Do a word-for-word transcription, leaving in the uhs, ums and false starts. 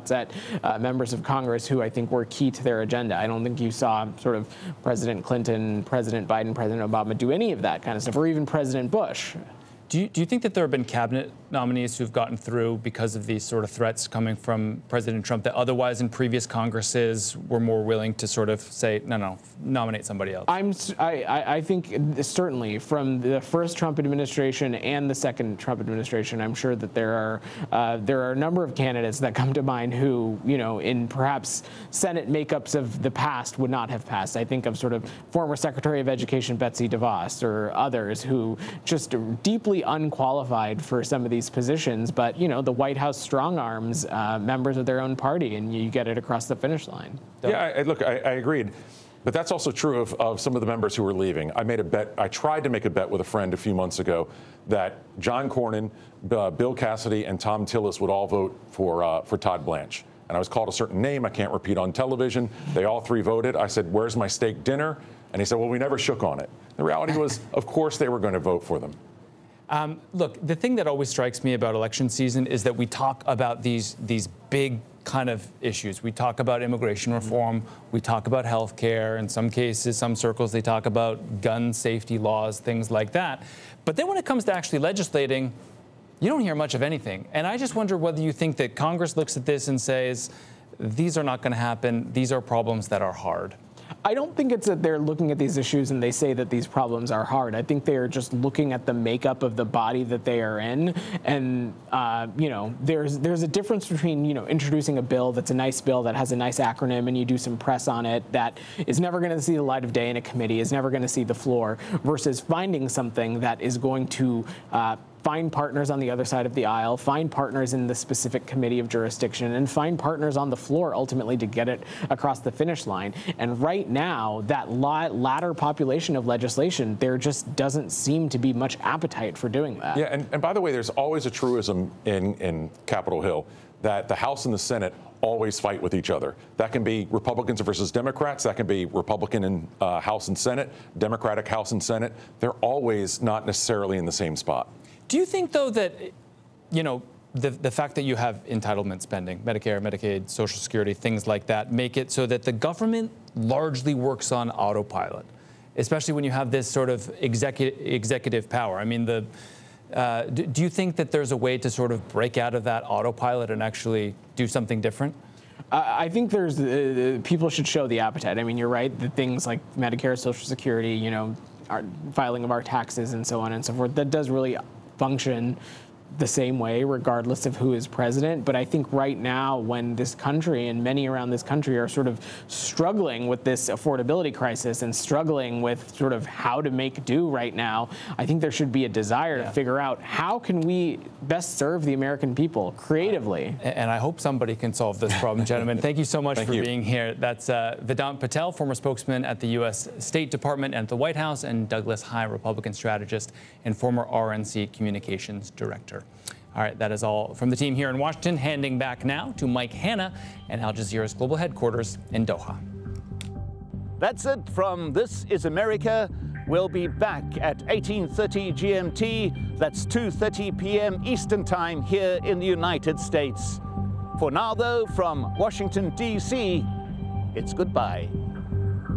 shots at uh, members of Congress who I think were key to their agenda. I don't think you saw sort of President Clinton, President Biden, President Obama do any of that kind of stuff, or even President Bush. Do you, do you think that there have been cabinet nominees who've gotten through because of these sort of threats coming from President Trump that otherwise in previous Congresses were more willing to sort of say, no, no, nominate somebody else? I'm, I, I think certainly from the first Trump administration and the second Trump administration, I'm sure that there are uh, there are a number of candidates that come to mind who, you know, in perhaps Senate makeups of the past would not have passed. I think of sort of former Secretary of Education Betsy DeVos or others who just deeply unqualified for some of these positions, but you know, the White House strong arms uh, members of their own party, and you get it across the finish line. So. Yeah, I, look, I, I agreed, but that's also true of, of some of the members who were leaving. I made a bet. I tried to make a bet with a friend a few months ago that John Cornyn, uh, Bill Cassidy, and Thom Tillis would all vote for uh, for Todd Blanche. And I was called a certain name I can't repeat on television. They all three voted. I said, "Where's my steak dinner?" And he said, "Well, we never shook on it." The reality was, of course, they were going to vote for them. Um, look, the thing that always strikes me about election season is that we talk about these these big kind of issues. We talk about immigration reform. We talk about health care. In some cases, some circles, they talk about gun safety laws, things like that. But then when it comes to actually legislating, you don't hear much of anything. And I just wonder whether you think that Congress looks at this and says, these are not going to happen. These are problems that are hard. I don't think it's that they're looking at these issues and they say that these problems are hard. I think they are just looking at the makeup of the body that they are in. And, uh, you know, there's there's a difference between, you know, introducing a bill that's a nice bill that has a nice acronym and you do some press on it that is never going to see the light of day in a committee, is never going to see the floor, versus finding something that is going to uh, find partners on the other side of the aisle, find partners in the specific committee of jurisdiction, and find partners on the floor ultimately to get it across the finish line. And right now, that latter population of legislation, there just doesn't seem to be much appetite for doing that. Yeah, and, and by the way, there's always a truism in, in Capitol Hill that the House and the Senate always fight with each other. That can be Republicans versus Democrats. That can be Republican in uh, House and Senate, Democratic House and Senate. They're always not necessarily in the same spot. Do you think, though, that, you know, the, the fact that you have entitlement spending, Medicare, Medicaid, Social Security, things like that, make it so that the government largely works on autopilot, especially when you have this sort of executive, executive power? I mean, the uh, do, do you think that there's a way to sort of break out of that autopilot and actually do something different? I think there's uh, people should show the appetite. I mean, you're right. The things like Medicare, Social Security, you know, our filing of our taxes and so on and so forth, that does really function the same way regardless of who is president. But I think right now, when this country and many around this country are sort of struggling with this affordability crisis and struggling with sort of how to make do right now, I think there should be a desire yeah. to figure out how can we best serve the American people creatively. And I hope somebody can solve this problem, gentlemen. Thank you so much Thank for you. being here. That's uh, Vedant Patel, former spokesman at the U S State Department and at the White House, and Douglas Heye, Republican strategist and former R N C communications director. All right, that is all from the team here in Washington. Handing back now to Mike Hanna and Al Jazeera's global headquarters in Doha. That's it from This Is America. We'll be back at eighteen thirty G M T. That's two thirty p m Eastern Time here in the United States. For now, though, from Washington, D C, it's goodbye.